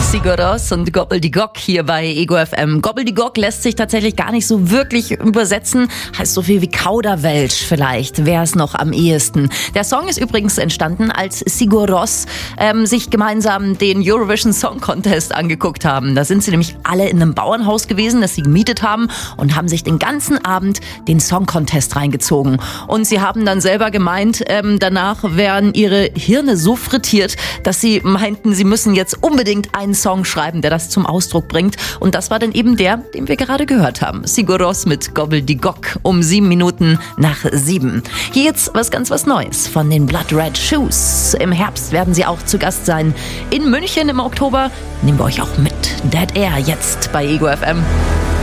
Sigur Rós und Gobbeldigock hier bei Ego FM. Gobbeldigock lässt sich tatsächlich gar nicht so wirklich übersetzen. Heißt so viel wie Kauderwelsch vielleicht, wäre es noch am ehesten. Der Song ist übrigens entstanden, als Sigur Rós sich gemeinsam den Eurovision Song Contest angeguckt haben. Da sind sie nämlich alle in einem Bauernhaus gewesen, das sie gemietet haben und haben sich den ganzen Abend den Song Contest reingezogen. Und sie haben dann selber gemeint, danach wären ihre Hirne so frittiert, dass sie meinten, sie müssen jetzt unbedingt einen Song schreiben, der das zum Ausdruck bringt. Und das war dann eben der, den wir gerade gehört haben. Sigur Rós mit Gobbeldigock um 7:07. Hier jetzt was Neues von den Blood Red Shoes. Im Herbst werden sie auch zu Gast sein. In München im Oktober nehmen wir euch auch mit. Dead Air jetzt bei Ego FM.